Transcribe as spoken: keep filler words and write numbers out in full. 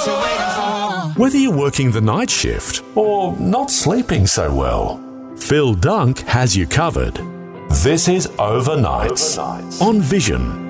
you waiting for? Whether you're working the night shift or not sleeping so well, Phil Dunk has you covered. This is Overnights on Vision.